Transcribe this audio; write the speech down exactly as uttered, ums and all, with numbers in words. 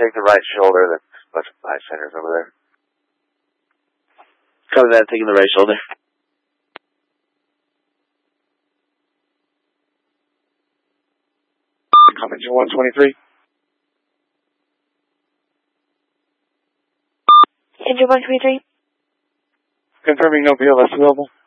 take the right shoulder. That's a bunch of bystanders over there. Copy that, taking the right shoulder. Engine one twenty-three. Engine one twenty-three. Confirming no B L S available.